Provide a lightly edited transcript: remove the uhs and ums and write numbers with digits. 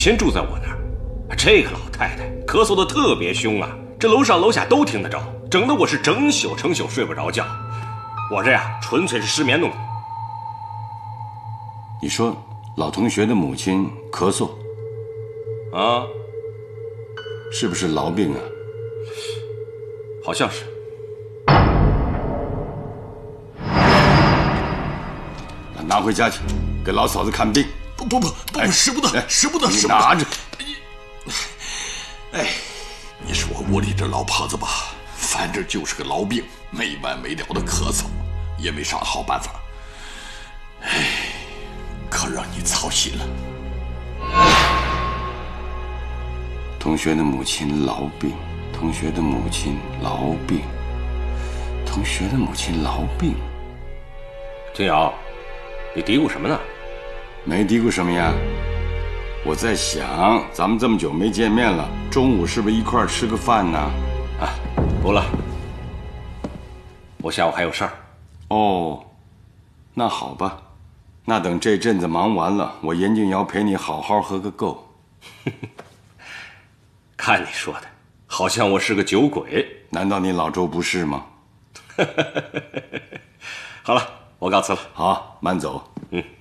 先住在我那儿。这个老太太咳嗽的特别凶啊，这楼上楼下都听得着，整得我是整宿睡不着觉。我这呀，纯粹是失眠弄的。 你说老同学的母亲咳嗽啊， 是不是痨病啊？ 好像是。 拿回家去，给老嫂子看病。 不，使不得，使不得， 你拿着。 哎，你说我里这老婆子吧，反正就是个痨病，没完没了的咳嗽，也没啥好办法。哎，可让你操心了。 同学的母亲痨病，同学的母亲痨病，同学的母亲痨病。 金瑶，你嘀咕什么呢？ 没嘀咕什么呀，我在想，咱们这么久没见面了，中午是不是一块吃个饭呢？ 啊，不了，我下午还有事儿。 哦，那好吧，那等这阵子忙完了，我严静瑶陪你好好喝个够。 看你说的，好像我是个酒鬼。 难道你老周不是吗？ 好了，我告辞了。 好，慢走。 嗯。